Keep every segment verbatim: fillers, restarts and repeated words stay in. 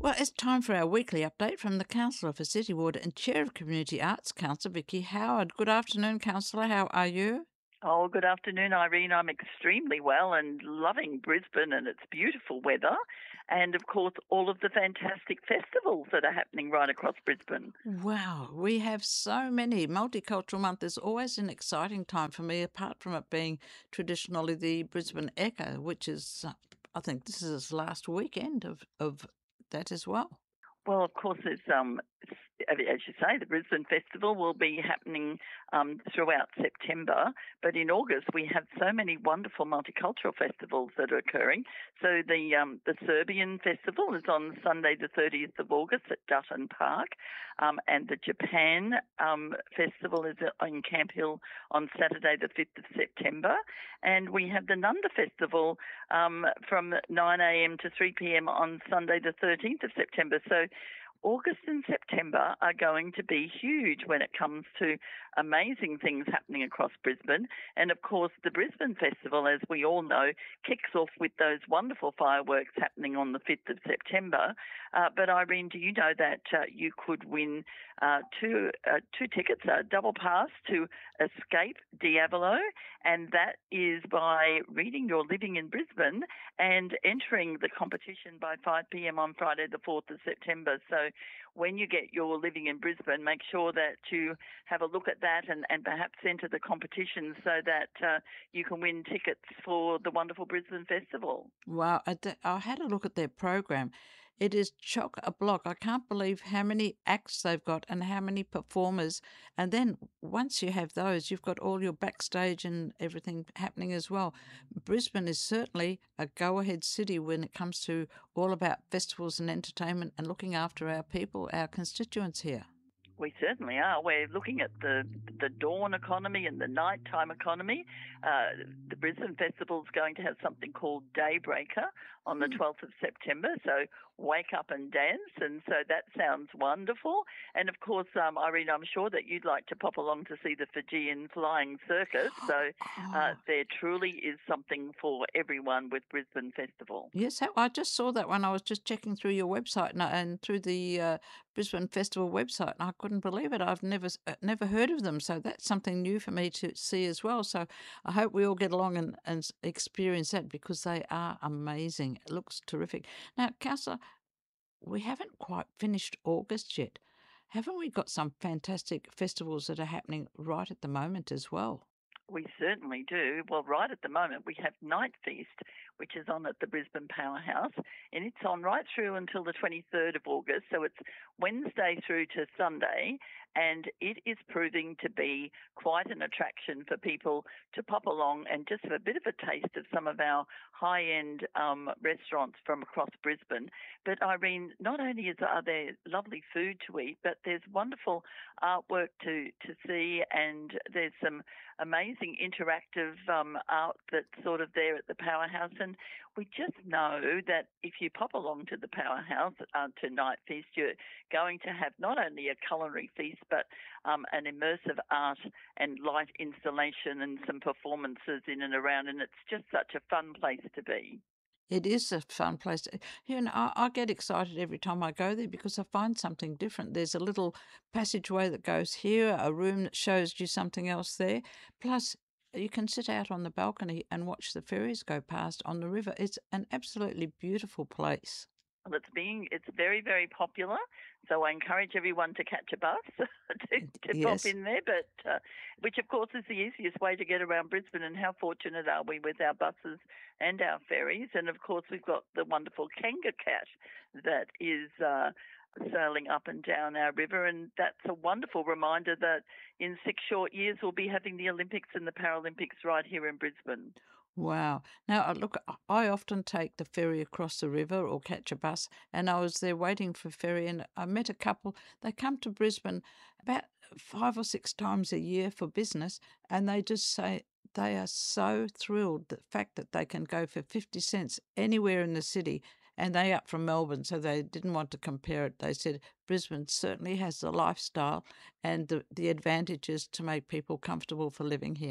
Well, it's time for our weekly update from the Councillor for City Ward and Chair of Community Arts, Councillor Vicky Howard. Good afternoon, Councillor. How are you? Oh, good afternoon, Irene. I'm extremely well and loving Brisbane and its beautiful weather, and of course, all of the fantastic festivals that are happening right across Brisbane. Wow, we have so many. Multicultural Month is always an exciting time for me, apart from it being traditionally the Brisbane Echo, which is, uh, I think this is its last weekend of, of that as well. Well, of course, there's um, as you say, the Brisbane Festival will be happening um, throughout September. But in August, we have so many wonderful multicultural festivals that are occurring. So the um, the Serbian Festival is on Sunday, the thirtieth of August at Dutton Park, um, and the Japan um, Festival is in Camp Hill on Saturday, the fifth of September. And we have the Nunda Festival um, from nine a.m. to three p.m. on Sunday, the thirteenth of September. So August and September are going to be huge when it comes to amazing things happening across Brisbane. And of course, the Brisbane Festival, as we all know, kicks off with those wonderful fireworks happening on the fifth of September. Uh, but Irene, do you know that uh, you could win uh, two uh, two tickets, a double pass to Escape Diavolo, and that is by reading You're Living in Brisbane and entering the competition by five p.m. on Friday, the fourth of September. So when you get You're Living in Brisbane, make sure that you have a look at that and, and perhaps enter the competition so that uh, you can win tickets for the wonderful Brisbane Festival. Wow, I, d- I had a look at their program. It is chock a block. I can't believe how many acts they've got and how many performers. And then once you have those, you've got all your backstage and everything happening as well. Brisbane is certainly a go ahead city when it comes to all about festivals and entertainment and looking after our people, our constituents here. We certainly are. We're looking at the the dawn economy and the nighttime economy. Uh, the Brisbane Festival is going to have something called Daybreaker on the twelfth of September. So wake up and dance, and so that sounds wonderful. And of course, um, Irene, I'm sure that you'd like to pop along to see the Fijian Flying Circus. So uh, Oh, there truly is something for everyone with Brisbane Festival. yes, that- I just saw that when I was just checking through your website and, and through the uh, Brisbane Festival website, and I couldn't believe it. I've never s- uh, never heard of them, so that's something new for me to see as well. So I hope we all get along and, and s- experience that because they are amazing. It looks terrific. Now, Councillor, we haven't quite finished August yet. Haven't we got some fantastic festivals that are happening right at the moment as well? We certainly do. Well, right at the moment, we have Night Feast, which is on at the Brisbane Powerhouse, and it's on right through until the twenty-third of August. So it's Wednesday through to Sunday, and it is proving to be quite an attraction for people to pop along and just have a bit of a taste of some of our high end um, restaurants from across Brisbane. But Irene, not only is, are there lovely food to eat, but there's wonderful artwork to, to see, and there's some amazing interactive um, art that's sort of there at the Powerhouse. And we just know that if you pop along to the Powerhouse uh, to Night Feast, you're going to have not only a culinary feast, but um, an immersive art and light installation and some performances in and around. And it's just such a fun place to be. It is a fun place. To, you know, I, I get excited every time I go there because I find something different. There's a little passageway that goes here, a room that shows you something else there. Plus, you can sit out on the balcony and watch the ferries go past on the river. It's an absolutely beautiful place. Well, it's being it's very very popular, so I encourage everyone to catch a bus to to pop Yes. in there. But uh, which of course is the easiest way to get around Brisbane. And how fortunate are we with our buses and our ferries? And of course we've got the wonderful Kanga Cat that is. Uh, sailing up and down our river, and that's a wonderful reminder that in six short years we'll be having the Olympics and the Paralympics right here in Brisbane. Wow. Now, uh, look, I I often take the ferry across the river or catch a bus, and I was there waiting for ferry, and I met a couple. They come to Brisbane about five or six times a year for business, and they just say they are so thrilled the fact that they can go for fifty cents anywhere in the city, and they up from Melbourne, so they didn't want to compare it. They said Brisbane certainly has the lifestyle and the, the advantages to make people comfortable for living here.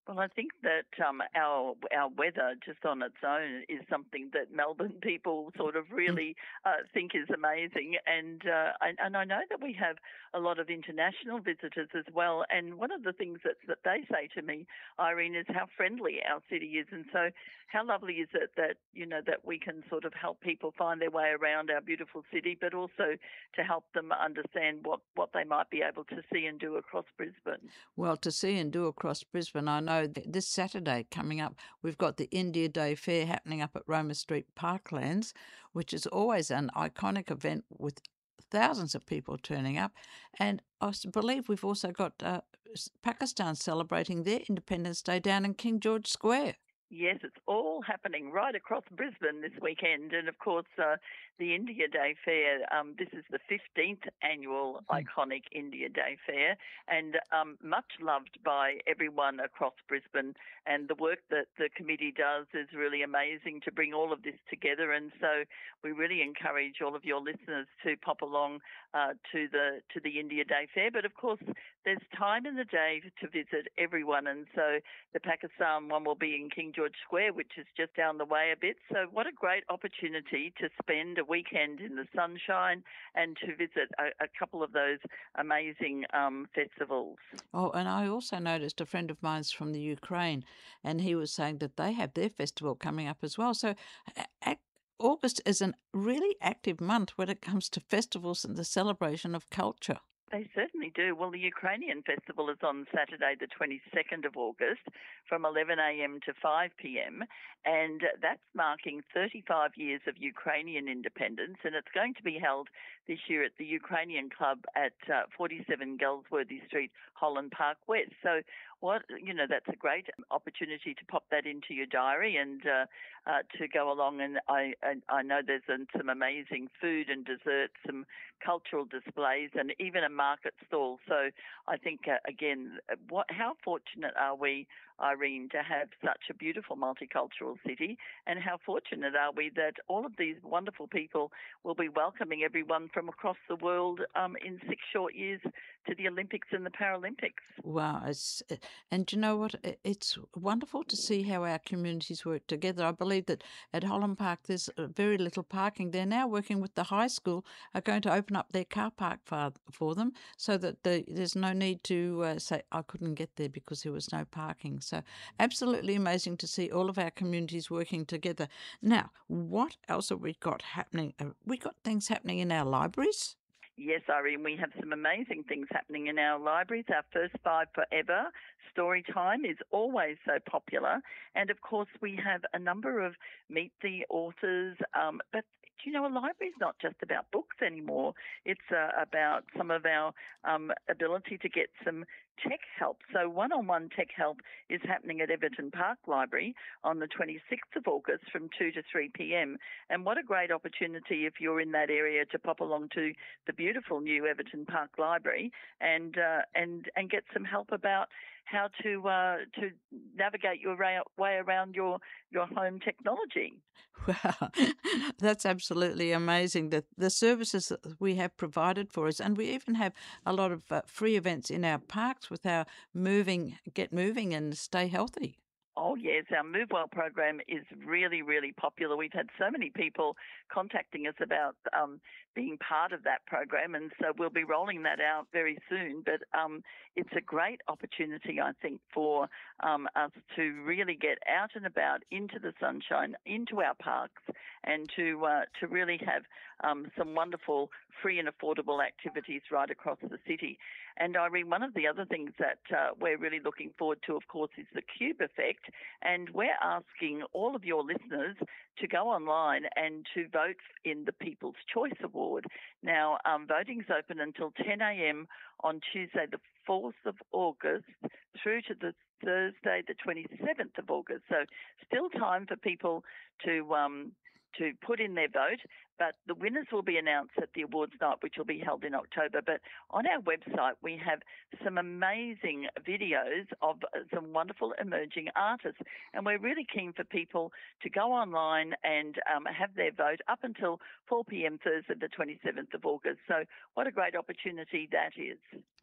Well, I think that um, our our weather just on its own is something that Melbourne people sort of Mm. really uh, think is amazing, and uh, I, and I know that we have a lot of international visitors as well. And one of the things that that they say to me, Irene, is how friendly our city is, and so how lovely is it that you know that we can sort of help people find their way around our beautiful city, but also to help them understand what what they might be able to see and do across Brisbane. Well, to see and do across Brisbane, I know that this Saturday coming up, we've got the India Day Fair happening up at Roma Street Parklands, which is always an iconic event with thousands of people turning up. And I s- believe we've also got uh, s- Pakistan celebrating their Independence Day down in King George Square. Yes, it's all happening right across Brisbane this weekend. And of course, uh, the India Day Fair, um, this is the fifteenth annual Mhm. iconic India Day Fair, and um, much loved by everyone across Brisbane. And the work that the committee does is really amazing to bring all of this together. And so we really encourage all of your listeners to pop along uh, to the to the India Day Fair. But of course, there's time in the day to visit everyone, and so the Pakistan one will be in King George Square, which is just down the way a bit. So, what a great opportunity to spend a weekend in the sunshine and to visit a, a couple of those amazing um, festivals. Oh, and I also noticed a friend of mine's from the Ukraine, and he was saying that they have their festival coming up as well. So, a- ac- August is a really active month when it comes to festivals and the celebration of culture. They certainly do. Well, the Ukrainian festival is on Saturday, the twenty-second of August, from eleven a m to five p m, and that's marking thirty-five years of Ukrainian independence, and it's going to be held this year at the Ukrainian Club at uh, forty-seven Galsworthy Street, Holland Park West. So, what you know, that's a great opportunity to pop that into your diary and uh, uh, to go along. And I, I, I know there's um, some amazing food and desserts, some cultural displays, and even a market stall. So I think, uh, again, what, how fortunate are we, Irene, to have such a beautiful multicultural city, and how fortunate are we that all of these wonderful people will be welcoming everyone from across the world um, in six short years to the Olympics and the Paralympics. Wow, it's uh, and you know what? I- It's wonderful to see how our communities work together. I believe that at Holland Park there's uh, very little parking. They're now working with the high school, are going to open up their car park for, for them so that the, there's no need to uh, say, I couldn't get there because there was no parking. So, absolutely amazing to see all of our communities working together. Now, what else have we got happening? Uh, We got things happening in our libraries. Yes, Irene, we have some amazing things happening in our libraries. Our First Five Forever story time is always so popular. And of course, we have a number of meet the authors. Um, but, you know, a library is not just about books anymore. It's uh, about some of our um, ability to get some tech help. So one-on-one tech help is happening at Everton Park Library on the twenty-sixth of August from two to three p m. And what a great opportunity if you're in that area to pop along to the beautiful new Everton Park Library and uh, and and get some help about how to uh, to navigate your way around your your home technology. Wow, that's absolutely amazing. The the services that we have provided for us, and we even have a lot of uh, free events in our parks with our moving, get moving, and stay healthy. Oh, yes, our Move Well program is really, really popular. We've had so many people contacting us about um, being part of that program, and so we'll be rolling that out very soon. But um, it's a great opportunity, I think, for um, us to really get out and about into the sunshine, into our parks, and to uh, to really have um, some wonderful free and affordable activities right across the city. And Irene, one of the other things that uh, we're really looking forward to, of course, is the Cube Effect. And we're asking all of your listeners to go online and to vote in the People's Choice Award. Now, um, voting's open until ten a m on Tuesday, the fourth of August, through to the Thursday, the twenty-seventh of August. So, still time for people to um, to put in their vote, but the winners will be announced at the awards night, which will be held in October. But on our website, we have some amazing videos of some wonderful emerging artists, and we're really keen for people to go online and um, have their vote up until four p m Thursday, the twenty-seventh of August. So what a great opportunity that is.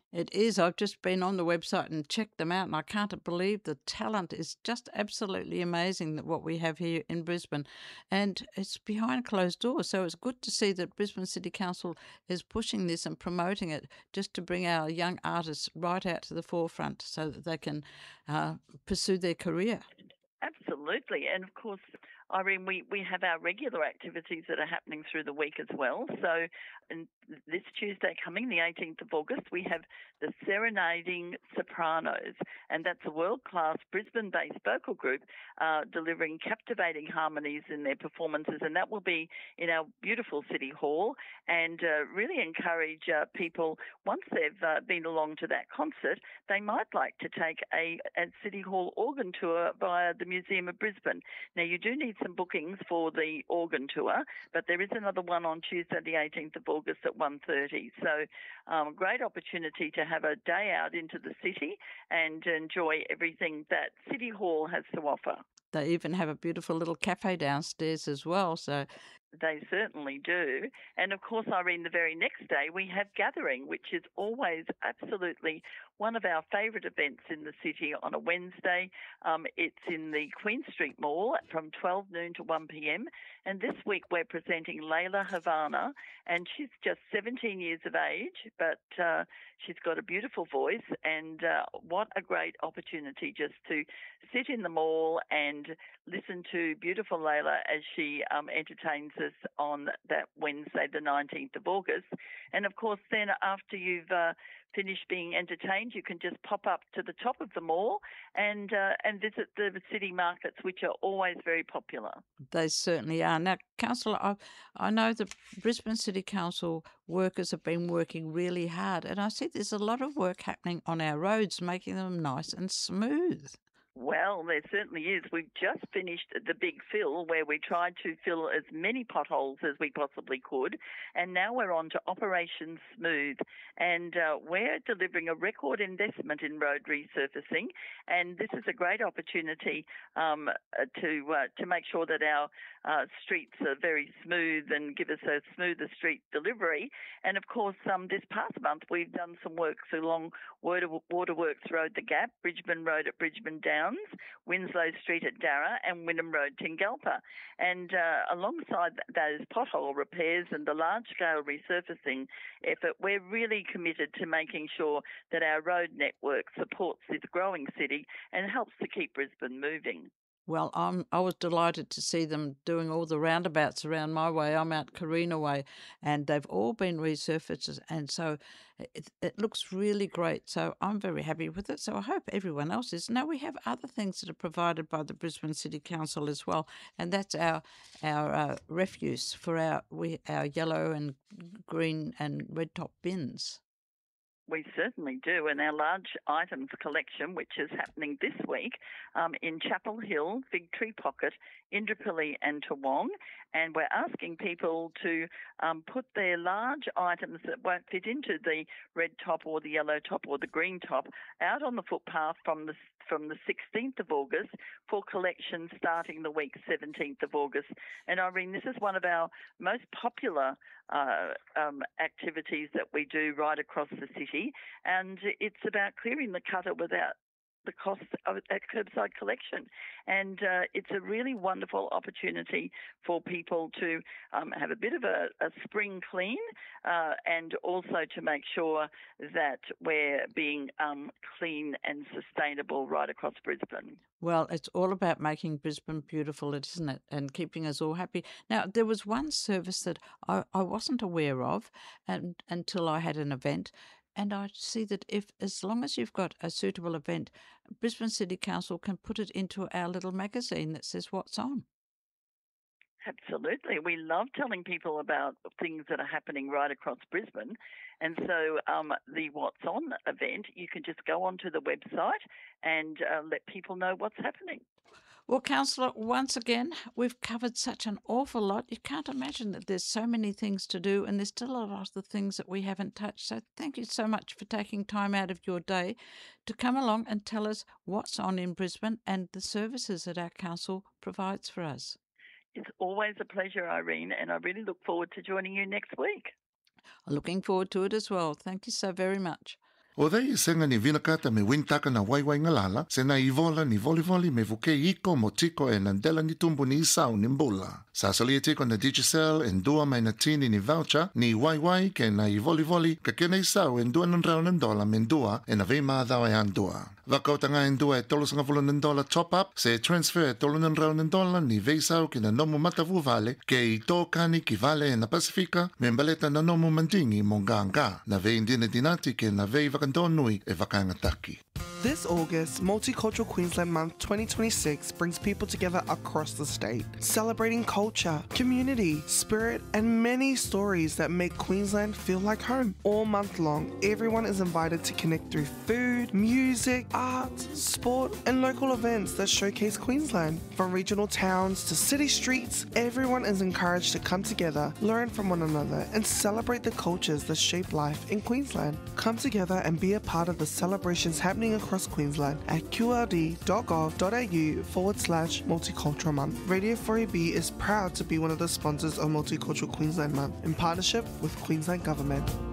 It is. I've just been on the website and checked them out, and I can't believe the talent is just absolutely amazing that what we have here in Brisbane. And it's behind closed doors, so it's good to see that Brisbane City Council is pushing this and promoting it just to bring our young artists right out to the forefront so that they can uh, pursue their career. Absolutely. And of course, Irene, we, we have our regular activities that are happening through the week as well. So and this Tuesday coming, the eighteenth of August, we have the Serenading Sopranos, and that's a world-class Brisbane-based vocal group uh, delivering captivating harmonies in their performances, and that will be in our beautiful City Hall, and uh, really encourage uh, people, once they've uh, been along to that concert, they might like to take a, a City Hall organ tour via the Museum of Brisbane. Now, you do need some bookings for the organ tour, but there is another one on Tuesday, the eighteenth of August at one thirty. So um, great opportunity to have a day out into the city and enjoy everything that City Hall has to offer. They even have a beautiful little cafe downstairs as well. So they certainly do. And of course, Irene, the very next day we have Gathering, which is always absolutely one of our favourite events in the city on a Wednesday. Um, it's in the Queen Street Mall from twelve noon to one p.m. And this week we're presenting Layla Havana, and she's just seventeen years of age, but uh, she's got a beautiful voice, and uh, what a great opportunity just to sit in the mall and listen to beautiful Layla as she um, entertains us on that Wednesday, the nineteenth of August. And of course, then after you've uh, finished being entertained, you can just pop up to the top of the mall and uh, and visit the city markets, which are always very popular. They certainly are. Now, Councillor, I, I know the Brisbane City Council workers have been working really hard, and I see there's a lot of work happening on our roads, making them nice and smooth. Well, there certainly is. We've just finished the big fill where we tried to fill as many potholes as we possibly could, and now we're on to Operation Smooth, and uh, we're delivering a record investment in road resurfacing, and this is a great opportunity um, to uh, to make sure that our uh, streets are very smooth and give us a smoother street delivery. And of course, um, this past month we've done some works along Water, Waterworks Road, The Gap, Bridgeman Road at Bridgeman Downs, Winslow Street at Darra, and Wynnum Road, Tingalpa. And uh, alongside those pothole repairs and the large-scale resurfacing effort, we're really committed to making sure that our road network supports this growing city and helps to keep Brisbane moving. Well, I'm, I was delighted to see them doing all the roundabouts around my way. I'm out Carina Way, and they've all been resurfaced, and so it, it looks really great. So I'm very happy with it. So I hope everyone else is. Now, we have other things that are provided by the Brisbane City Council as well, and that's our our uh, refuse for our we our yellow and green and red top bins. We certainly do, and our large items collection, which is happening this week um, in Chapel Hill, Fig Tree Pocket, Indooroopilly and Toowong, and we're asking people to um, put their large items that won't fit into the red top or the yellow top or the green top out on the footpath from the from the sixteenth of August for collection starting the week seventeenth of August. And Irene, this is one of our most popular uh, um, activities that we do right across the city, and it's about clearing the gutter without the cost of that curbside collection. And uh, it's a really wonderful opportunity for people to um, have a bit of a, a spring clean uh, and also to make sure that we're being um, clean and sustainable right across Brisbane. Well, it's all about making Brisbane beautiful, isn't it? And keeping us all happy. Now, there was one service that I, I wasn't aware of and, until I had an event. And I see that if, as long as you've got a suitable event, Brisbane City Council can put it into our little magazine that says what's on. Absolutely. We love telling people about things that are happening right across Brisbane. And so um, the What's On event, you can just go onto the website and uh, let people know what's happening. Well, Councillor, once again, we've covered such an awful lot. You can't imagine that there's so many things to do, and there's still a lot of the things that we haven't touched. So thank you so much for taking time out of your day to come along and tell us what's on in Brisbane and the services that our council provides for us. It's always a pleasure, Irene, and I really look forward to joining you next week. I'm looking forward to it as well. Thank you so very much. O dei senga ni vinakata me wintaka na waiwai ngalala, se na ivola ni volivoli me vuke iko mo tiko e nandela ni tumbu ni isau ni mbula. Sa salia tiko na Digicel en dua mai na tini ni voucher ni waiwai ke na i volivoli ka kena isau en dua nan rau nan dola men dua e na vei maadhawa e an dua. Wakautanga en dua e tolu sanga vulu nan dola top up se transfer e tolu nan rau nan dola ni vei sau ki na nomu matavu vale ke i tō kani ki vale e na Pasifika me mbaleta na nomu mandingi mo nganga na vei indina dinati ke na vei vakandonui e vakangataki. This August, Multicultural Queensland Month twenty twenty-six brings people together across the state, celebrating culture, community, spirit, and many stories that make Queensland feel like home. All month long, everyone is invited to connect through food, music, art, sport, and local events that showcase Queensland. From regional towns to city streets, everyone is encouraged to come together, learn from one another, and celebrate the cultures that shape life in Queensland. Come together and be a part of the celebrations happening across Queensland at qld.gov.au forward slash multicultural month. Radio four A B is proud to be one of the sponsors of Multicultural Queensland Month in partnership with Queensland Government.